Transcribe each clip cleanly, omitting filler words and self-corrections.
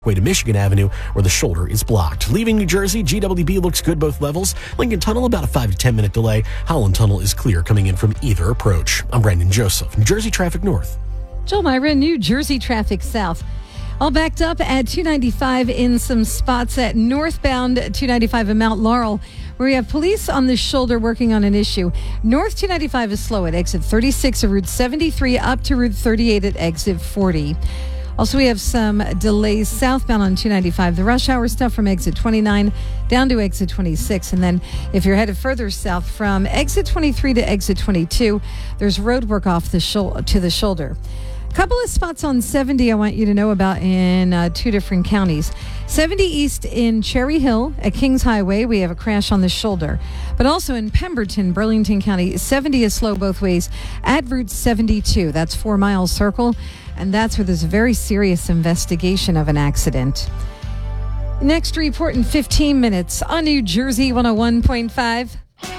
way to Michigan Avenue, where the shoulder is blocked. Leaving New Jersey, GWB looks good both levels. Lincoln Tunnel, about a 5 to 10 minute delay. Holland Tunnel is clear coming in from either approach. I'm Brandon Joseph, New Jersey Traffic North. Joel Myra, New Jersey Traffic South. All backed up at 295 in some spots at northbound 295 in Mount Laurel, where we have police on the shoulder working on an issue. North 295 is slow at exit 36 of Route 73 up to Route 38 at exit 40. Also, we have some delays southbound on 295. The rush hour stuff from exit 29 down to exit 26. And then if you're headed further south from exit 23 to exit 22, there's road work off the to the shoulder. Couple of spots on 70 I want you to know about in two different counties. 70 East in Cherry Hill at Kings Highway, we have a crash on the shoulder. But also in Pemberton, Burlington County, 70 is slow both ways at Route 72. That's 4 Mile Circle. And that's where there's a very serious investigation of an accident. Next report in 15 minutes on New Jersey 101.5.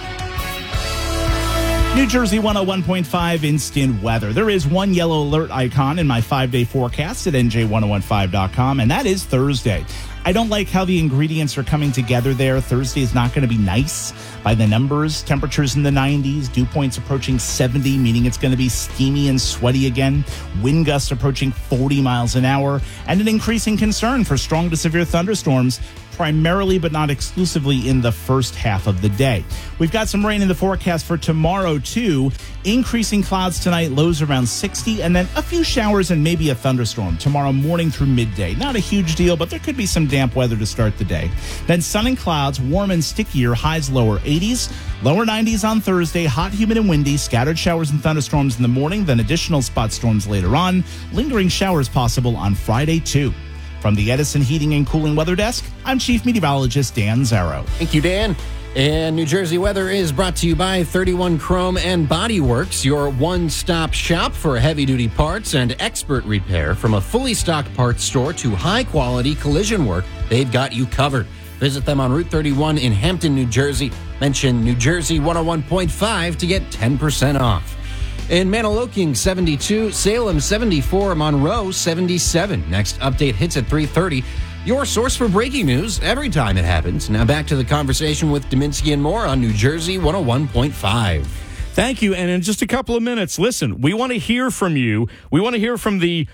New Jersey 101.5 instant weather. There is one yellow alert icon in my 5-day forecast at NJ1015.com, and that is Thursday. I don't like how the ingredients are coming together there. Thursday is not going to be nice by the numbers. Temperatures in the 90s, dew points approaching 70, meaning it's going to be steamy and sweaty again. Wind gusts approaching 40 miles an hour, and an increasing concern for strong to severe thunderstorms, primarily but not exclusively in the first half of the day. We've got some rain in the forecast for tomorrow, too. Increasing clouds tonight, lows around 60, and then a few showers and maybe a thunderstorm tomorrow morning through midday. Not a huge deal, but there could be some damp weather to start the day. Then sun and clouds, warm and stickier, highs lower 80s, lower 90s on Thursday, hot, humid, and windy, scattered showers and thunderstorms in the morning, then additional spot storms later on, lingering showers possible on Friday, too. From the Edison Heating and Cooling Weather Desk, I'm Chief Meteorologist Dan Zarrow. Thank you, Dan. And New Jersey weather is brought to you by 31 Chrome and Body Works, your one-stop shop for heavy-duty parts and expert repair. From a fully stocked parts store to high-quality collision work, they've got you covered. Visit them on Route 31 in Hampton, New Jersey. Mention New Jersey 101.5 to get 10% off. In Manahawkin, 72, Salem, 74, Monroe, 77. Next update hits at 3:30. Your source for breaking news every time it happens. Now back to the conversation with Dominski and more on New Jersey 101.5. Thank you. And in just a couple of minutes, listen, we want to hear from you. We want to hear from the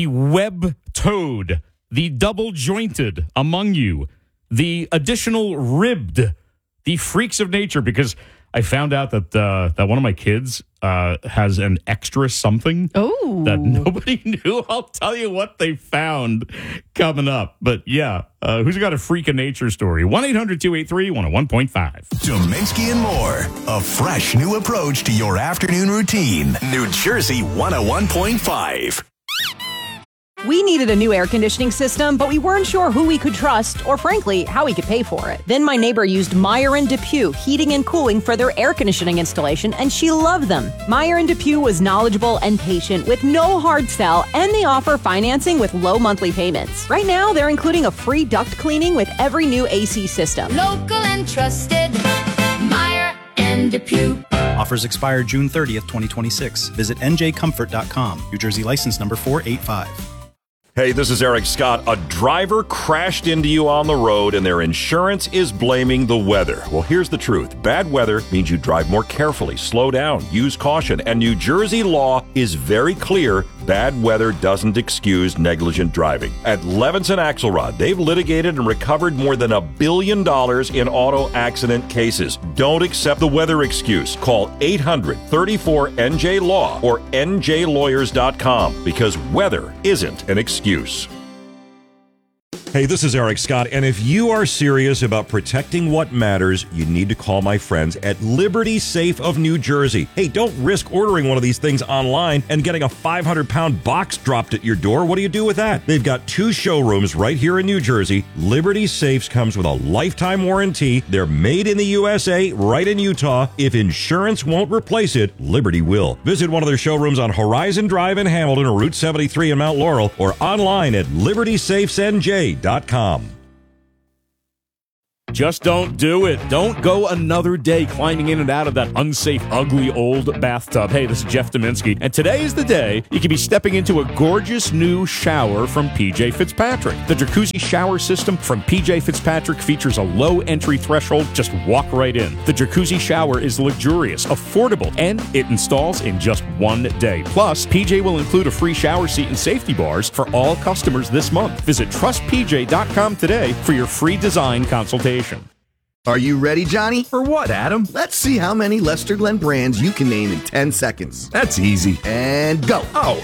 web-toed, the double-jointed among you, the additional ribbed, the freaks of nature, because I found out that that one of my kids has an extra something that nobody knew. I'll tell you what they found coming up. But yeah, who's got a freak of nature story? 1-800-283-101.5. Dominski and more. A fresh new approach to your afternoon routine. New Jersey 101.5. We needed a new air conditioning system, but we weren't sure who we could trust or, frankly, how we could pay for it. Then my neighbor used Meyer & DePuy Heating and Cooling for their air conditioning installation, and she loved them. Meyer & DePuy was knowledgeable and patient with no hard sell, and they offer financing with low monthly payments. Right now, they're including a free duct cleaning with every new AC system. Local and trusted, Meyer & DePuy. Offers expire June 30th, 2026. Visit njcomfort.com. New Jersey license number 485. Hey, this is Eric Scott. A driver crashed into you on the road and their insurance is blaming the weather. Well, here's the truth. Bad weather means you drive more carefully, slow down, use caution, and New Jersey law is very clear. Bad weather doesn't excuse negligent driving. At Levinson Axelrod, they've litigated and recovered more than $1 billion in auto accident cases. Don't accept the weather excuse. Call 800-34-NJ-LAW or njlawyers.com because weather isn't an excuse. Hey, this is Eric Scott, and if you are serious about protecting what matters, you need to call my friends at Liberty Safe of New Jersey. Hey, don't risk ordering one of these things online and getting a 500-pound box dropped at your door. What do you do with that? They've got 2 showrooms right here in New Jersey. Liberty Safes comes with a lifetime warranty. They're made in the USA, right in Utah. If insurance won't replace it, Liberty will. Visit one of their showrooms on Horizon Drive in Hamilton or Route 73 in Mount Laurel or online at libertysafesnj.com. Just don't do it. Don't go another day climbing in and out of that unsafe, ugly, old bathtub. Hey, this is Jeff Dominski, and today is the day you can be stepping into a gorgeous new shower from PJ Fitzpatrick. The jacuzzi shower system from PJ Fitzpatrick features a low entry threshold. Just walk right in. The jacuzzi shower is luxurious, affordable, and it installs in just one day. Plus, PJ will include a free shower seat and safety bars for all customers this month. Visit trustpj.com today for your free design consultation. Are you ready, Johnny? For what, Adam? Let's see how many Lester Glenn brands you can name in 10 seconds. That's easy. And go.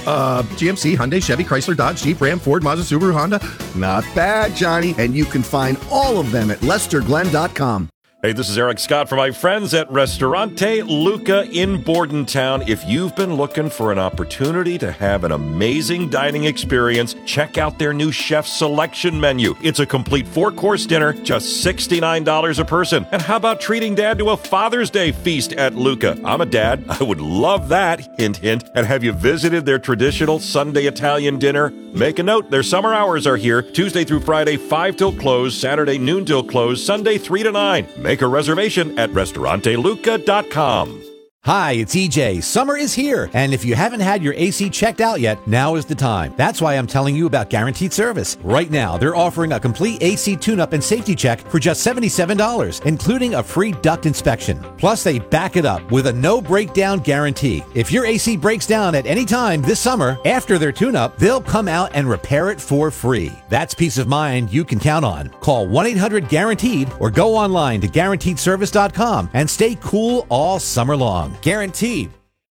GMC, Hyundai, Chevy, Chrysler, Dodge, Jeep, Ram, Ford, Mazda, Subaru, Honda. Not bad, Johnny. And you can find all of them at lesterglenn.com. Hey, this is Eric Scott from my friends at Ristorante Luca in Bordentown. If you've been looking for an opportunity to have an amazing dining experience, check out their new chef selection menu. It's a complete 4-course dinner, just $69 a person. And how about treating Dad to a Father's Day feast at Luca? I'm a dad. I would love that. Hint, hint. And have you visited their traditional Sunday Italian dinner? Make a note. Their summer hours are here, Tuesday through Friday, 5 till close, Saturday noon till close, Sunday 3 to 9. Make a reservation at restauranteluca.com. Hi, it's EJ. Summer is here, and if you haven't had your AC checked out yet, now is the time. That's why I'm telling you about Guaranteed Service. Right now, they're offering a complete AC tune-up and safety check for just $77, including a free duct inspection. Plus, they back it up with a no-breakdown guarantee. If your AC breaks down at any time this summer, after their tune-up, they'll come out and repair it for free. That's peace of mind you can count on. Call 1-800-GUARANTEED or go online to GuaranteedService.com and stay cool all summer long. Guaranteed.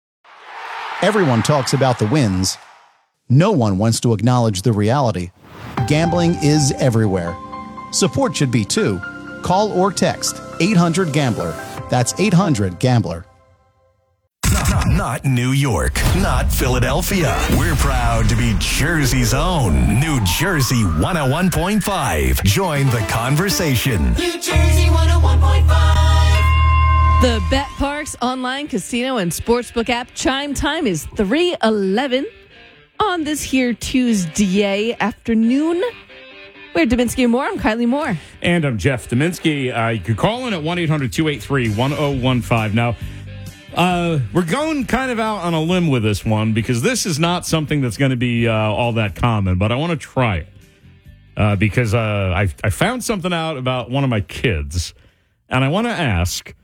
Everyone talks about the wins. No one wants to acknowledge the reality. Gambling is everywhere. Support should be too. Call or text 800-GAMBLER. That's 800-GAMBLER. Not New York, not Philadelphia. We're proud to be Jersey's own New Jersey 101.5. Join the conversation. New Jersey 101.5. The BetParx online casino and sportsbook app chime time is 3:11 on this here Tuesday afternoon. We're Dominski and Moore. I'm Kylie Moore. And I'm Jeff Dominski. You can call in at 1-800-283-1015. Now, we're going kind of out on a limb with this one because this is not something that's going to be all that common, but I want to try it because I found something out about one of my kids, and I want to ask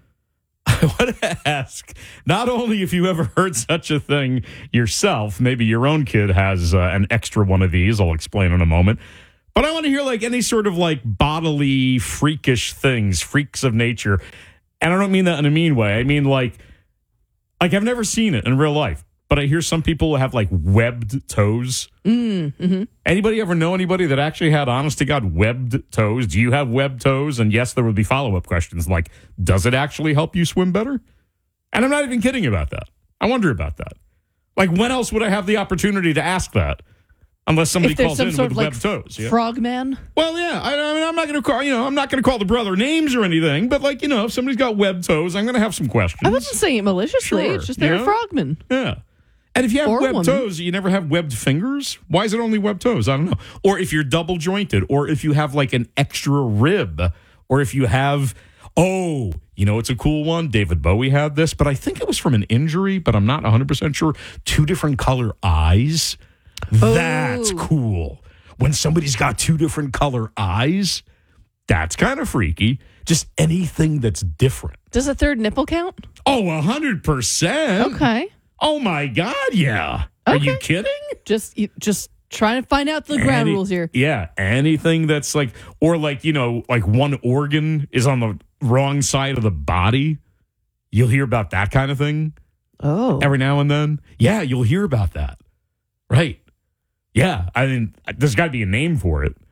not only if you ever heard such a thing yourself, maybe your own kid has an extra one of these, I'll explain in a moment, but I want to hear like any sort of like bodily freakish things, freaks of nature. And I don't mean that in a mean way. I mean like I've never seen it in real life, but I hear some people have like webbed toes. Mm-hmm. Anybody ever know anybody that actually had, honest to God, webbed toes? Do you have webbed toes? And yes, there would be follow-up questions like, does it actually help you swim better? And I'm not even kidding about that. I wonder about that. Like, when else would I have the opportunity to ask that? Unless somebody calls in with webbed toes. Yeah? Frogman? Well, yeah. I mean, I'm not going to call, I'm not going to call the brother names or anything, but like, if somebody's got webbed toes, I'm going to have some questions. I wasn't saying it maliciously. Sure. It's just they're a frogman. Yeah. And if you have webbed toes, you never have webbed fingers? Why is it only webbed toes? I don't know. Or if you're double jointed, or if you have like an extra rib, or if you have, it's a cool one. David Bowie had this, but I think it was from an injury, but I'm not 100% sure. 2 different color eyes. That's cool. When somebody's got 2 different color eyes, that's kind of freaky. Just anything that's different. Does a third nipple count? Oh, 100%. Okay. Oh my God, yeah. Okay. Are you kidding? Just trying to find out the ground rules here. Yeah, anything that's like, or like, like one organ is on the wrong side of the body. You'll hear about that kind of thing. Oh. Every now and then. Yeah, you'll hear about that. Right. Yeah, I mean, there's got to be a name for it.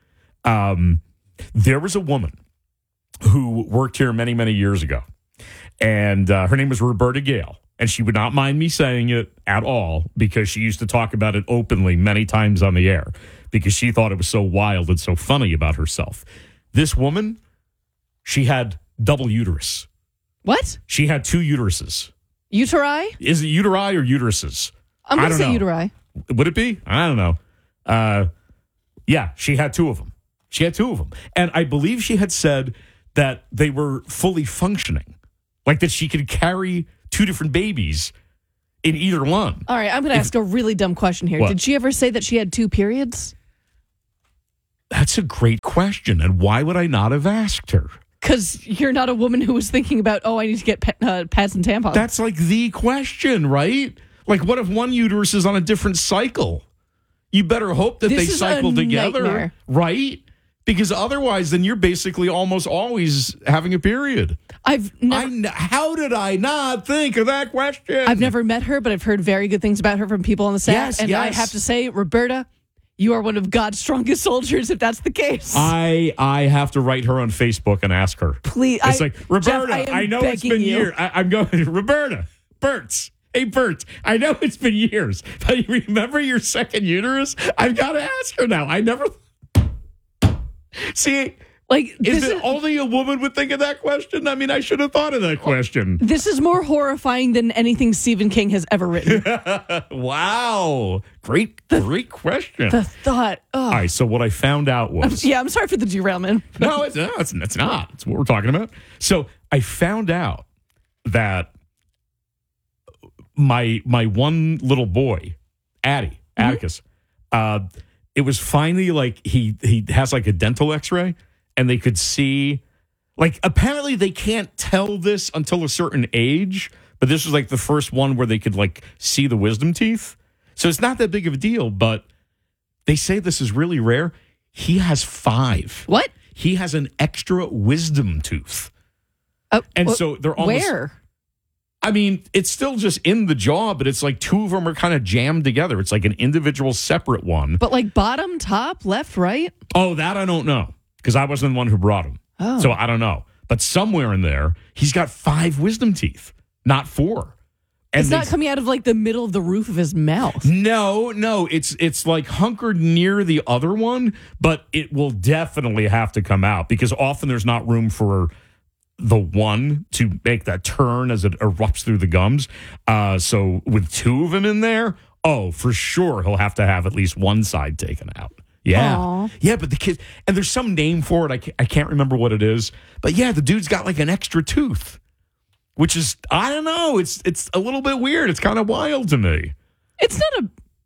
There was a woman who worked here many, many years ago, and her name was Roberta Gale. And she would not mind me saying it at all because she used to talk about it openly many times on the air because she thought it was so wild and so funny about herself. This woman, she had double uterus. What? She had 2 uteruses. Uteri? Is it uteri or uteruses? I'm going to say uteri. Would it be? I don't know. Yeah, she had 2 of them. And I believe she had said that they were fully functioning, like that she could carry 2 different babies in either one. All right, I'm going to ask a really dumb question here. What? Did she ever say that she had 2 periods? That's a great question, and why would I not have asked her? Because you're not a woman who was thinking about, I need to get pads and tampons. That's like the question, right? Like, what if one uterus is on a different cycle? You better hope that they cycle together, nightmare. right? Because otherwise, then you're basically almost always having a period. How did I not think of that question? I've never met her, but I've heard very good things about her from people on the staff. Yes, and I yes. have to say, Roberta, you are one of God's strongest soldiers, if that's the case. I have to write her on Facebook and ask her. Please. It's like, Roberta, Jeff, I know it's been years. I'm going, Roberta, Bertz. Hey, Bert, I know it's been years, but you remember your second uterus? I've got to ask her now. I never... See, like, is it only a woman would think of that question? I mean, I should have thought of that question. This is more horrifying than anything Stephen King has ever written. Wow. Great question. The thought. All right, so what I found out was... I'm sorry for the derailment. No, it's not. It's what we're talking about. So I found out that my one little boy, Atticus, it was finally like he has like a dental x-ray, and they could see, like, apparently they can't tell this until a certain age, but this was like the first one where they could like see the wisdom teeth. So it's not that big of a deal, but they say this is really rare. He has 5. What? He has an extra wisdom tooth. And so they're almost... Where? I mean, it's still just in the jaw, but it's like 2 of them are kind of jammed together. It's like an individual separate one. But like bottom, top, left, right? Oh, that I don't know, because I wasn't the one who brought him. Oh. So I don't know. But somewhere in there, he's got 5 wisdom teeth, not 4. And it's not coming out of like the middle of the roof of his mouth. No. It's like hunkered near the other one, but it will definitely have to come out because often there's not room for the one to make that turn as it erupts through the gums. So with 2 of them in there, for sure he'll have to have at least one side taken out. Yeah. Aww. Yeah, but the kids, and there's some name for it. I can't remember what it is. But yeah, the dude's got like an extra tooth, which is, I don't know. It's a little bit weird. It's kind of wild to me. It's not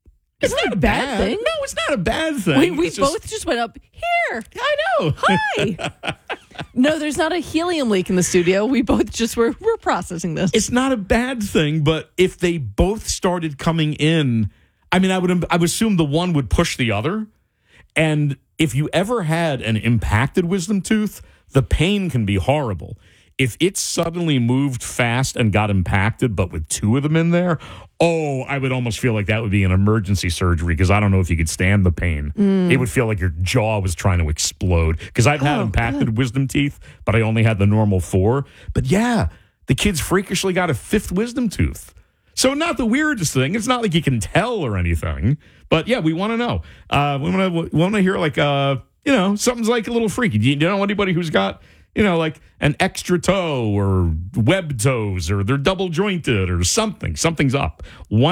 a bad thing. No, it's not a bad thing. We both just went up here. I know. Hi. No, there's not a helium leak in the studio. We both just we're processing this. It's not a bad thing, but if they both started coming in, I mean, I would assume the one would push the other. And if you ever had an impacted wisdom tooth, the pain can be horrible. If it suddenly moved fast and got impacted, but with 2 of them in there, I would almost feel like that would be an emergency surgery because I don't know if you could stand the pain. It would feel like your jaw was trying to explode because I've had impacted wisdom teeth, but I only had the normal 4. But yeah, the kids freakishly got a 5th wisdom tooth. So not the weirdest thing. It's not like you can tell or anything. But yeah, we want to know. We want to hear like, something's like a little freaky. Do you know anybody who's got... like an extra toe or web toes or they're double jointed or something. Something's up.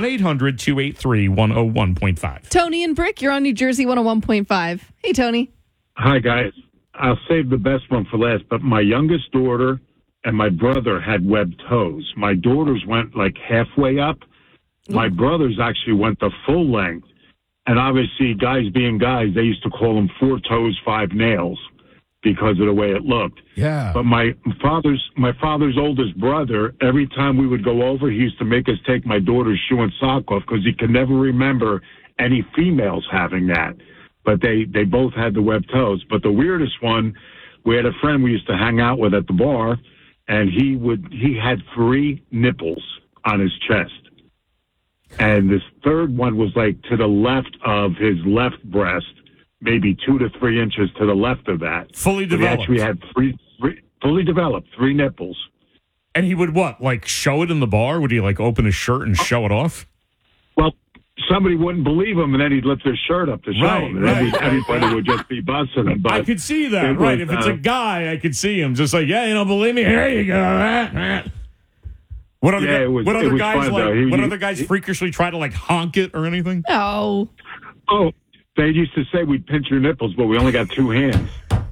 1-800-283-101.5. Tony and Brick, you're on New Jersey 101.5. Hey, Tony. Hi, guys. I'll save the best one for last, but my youngest daughter and my brother had webbed toes. My daughter's went like halfway up. My brother's actually went the full length. And obviously, guys being guys, they used to call them 4 toes, 5 nails, because of the way it looked. Yeah. But my father's oldest brother, every time we would go over, he used to make us take my daughter's shoe and sock off because he could never remember any females having that. But they both had the webbed toes. But the weirdest one, we had a friend we used to hang out with at the bar, and he had 3 nipples on his chest. And this third one was like to the left of his left breast, maybe 2 to 3 inches to the left of that. Fully developed. He actually had 3 fully developed 3 nipples. And he would what? Like show it in the bar? Would he like open his shirt and show it off? Well, somebody wouldn't believe him, and then he'd lift his shirt up to show him. And everybody would just be busting him. But I could see that, right? If it's a guy, I could see him just like, yeah, you don't believe me? Here you go. What other guys freakishly try to like honk it or anything? No. Oh, they used to say we'd pinch your nipples, but we only got 2 hands.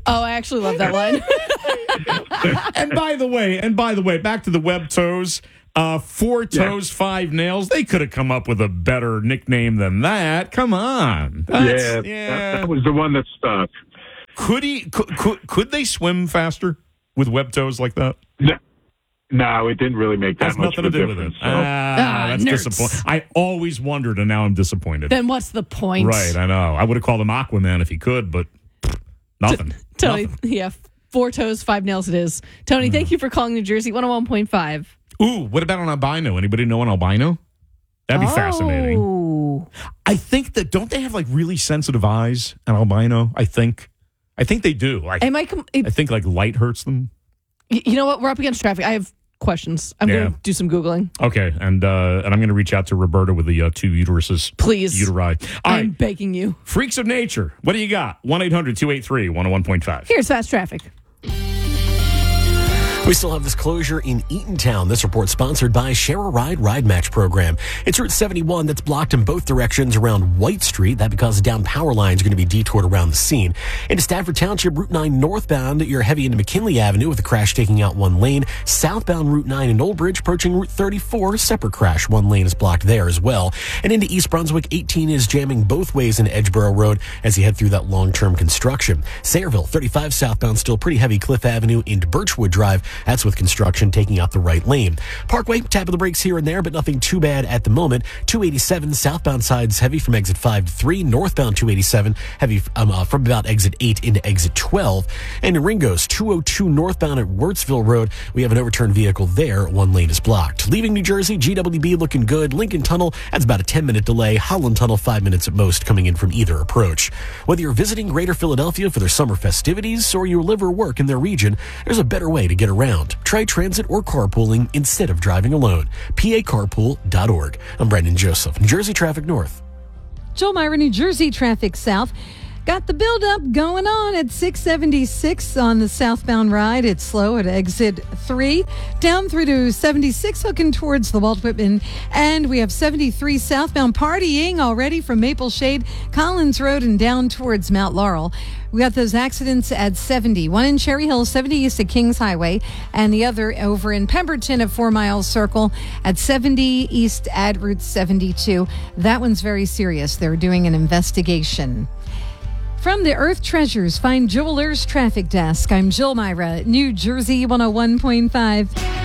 Oh, I actually love that line. And by the way, back to the web toes. 4 toes, 5 nails. They could have come up with a better nickname than that. Come on. That was the one that stuck. Could they swim faster with web toes like that? No, it didn't really make that Has much nothing of to a do with it. difference. So. That's nerds. disappointing. I always wondered, and now I'm disappointed. Then what's the point? Right, I know. I would have called him Aquaman if he could, but nothing. Tony, Nothing. yeah, 4 toes, 5 nails it is. Tony, thank you for calling New Jersey 101.5. Ooh, what about an albino? Anybody know an albino? That'd be fascinating. I think that, don't they have like really sensitive eyes, an albino? I think they do. Like, I think like light hurts them. You know what? We're up against traffic. I have questions. I'm going to do some Googling. Okay, and I'm going to reach out to Roberta with the 2 uteruses. Please. Uteri. All I'm right. begging you. Freaks of Nature. What do you got? 1-800-283-101.5. Here's fast traffic. We still have this closure in Eatontown. This report sponsored by Share a Ride Ride Match program. It's Route 71 that's blocked in both directions around White Street. That because down power lines are going to be detoured around the scene. Into Stafford Township, Route 9 northbound, you're heavy into McKinley Avenue with a crash taking out 1 lane. Southbound Route 9 in Old Bridge approaching Route 34, separate crash. 1 lane is blocked there as well. And into East Brunswick, 18 is jamming both ways into Edgeboro Road as you head through that long-term construction. Sayreville, 35 southbound, still pretty heavy. Cliff Avenue into Birchwood Drive. That's with construction taking out the right lane. Parkway, tap of the brakes here and there, but nothing too bad at the moment. 287 southbound side's heavy from exit 5 to 3. Northbound 287 heavy from about exit 8 into exit 12. And in Ringo's 202 northbound at Wurtsville Road, we have an overturned vehicle there. 1 lane is blocked. Leaving New Jersey, GWB looking good. Lincoln Tunnel, that's about a 10-minute delay. Holland Tunnel, 5 minutes at most coming in from either approach. Whether you're visiting Greater Philadelphia for their summer festivities or you live or work in their region, there's a better way to get around. Try transit or carpooling instead of driving alone. PACarpool.org. I'm Brendan Joseph, New Jersey Traffic North. Joel Myra, New Jersey Traffic South. Got the buildup going on at 676 on the southbound ride. It's slow at exit 3. Down through to 76, hooking towards the Walt Whitman. And we have 73 southbound partying already from Maple Shade, Collins Road, and down towards Mount Laurel. We got those accidents at 70. One in Cherry Hill, 70 east of Kings Highway, and the other over in Pemberton at 4 Mile Circle at 70 east at Route 72. That one's very serious. They're doing an investigation. From the Earth Treasures Find Jewelers Traffic Desk, I'm Jill Myra, New Jersey 101.5.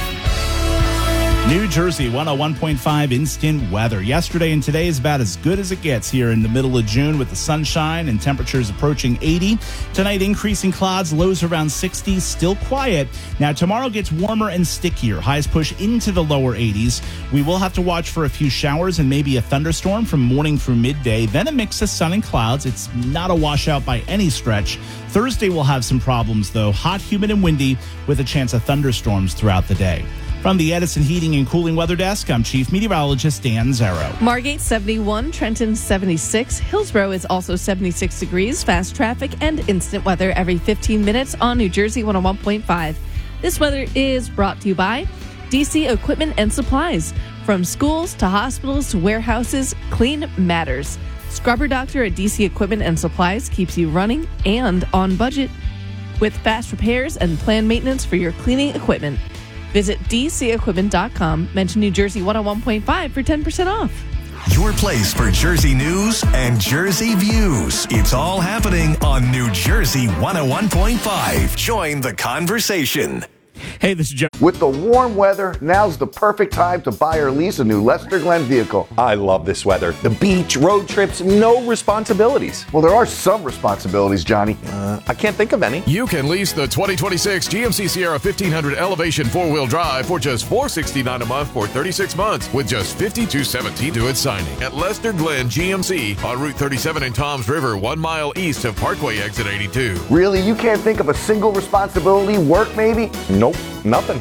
New Jersey 101.5 instant weather. Yesterday and today is about as good as it gets here in the middle of June with the sunshine and temperatures approaching 80. Tonight, increasing clouds, lows around 60, still quiet. Now, tomorrow gets warmer and stickier. Highs push into the lower 80s. We will have to watch for a few showers and maybe a thunderstorm from morning through midday. Then a mix of sun and clouds. It's not a washout by any stretch. Thursday will have some problems, though. Hot, humid, and windy with a chance of thunderstorms throughout the day. From the Edison Heating and Cooling Weather Desk, I'm Chief Meteorologist Dan Zarrow. Margate 71, Trenton 76, Hillsborough is also 76 degrees. Fast traffic and instant weather every 15 minutes on New Jersey 101.5. This weather is brought to you by DC Equipment and Supplies. From schools to hospitals to warehouses, clean matters. Scrubber Doctor at DC Equipment and Supplies keeps you running and on budget with fast repairs and planned maintenance for your cleaning equipment. Visit dcequipment.com. Mention New Jersey 101.5 for 10% off. Your place for Jersey news and Jersey views. It's all happening on New Jersey 101.5. Join the conversation. Hey, this is Jeff. With the warm weather, now's the perfect time to buy or lease a new Lester Glenn vehicle. I love this weather. The beach, road trips, no responsibilities. Well, there are some responsibilities, Johnny. I can't think of any. You can lease the 2026 GMC Sierra 1500 Elevation 4-wheel drive for just $469 a month for 36 months with just $52.17 due at signing at Lester Glenn GMC on Route 37 in Toms River, 1 mile east of Parkway Exit 82. Really? You can't think of a single responsibility? Work, maybe? Nope, nothing.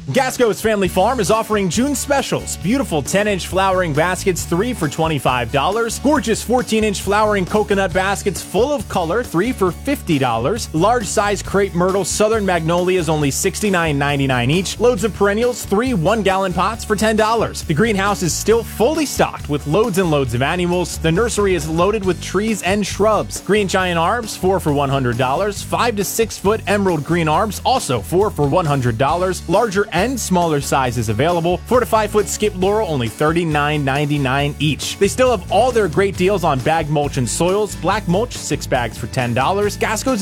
Gasco's Family Farm is offering June specials. Beautiful 10-inch flowering baskets, 3 for $25. Gorgeous 14-inch flowering coconut baskets full of color, 3 for $50. Large size crepe myrtle Southern Magnolias, only $69.99 each. Loads of perennials, 3 1-gallon pots for $10. The greenhouse is still fully stocked with loads and loads of annuals. The nursery is loaded with trees and shrubs. Green giant arbs, 4 for $100. 5 to 6 foot emerald green arbs, also 4 for $100. Larger and smaller sizes available. 4 to 5 foot skip laurel, only $39.99 each. They still have all their great deals on bag mulch and soils. Black mulch, 6 bags for $10. Gasco's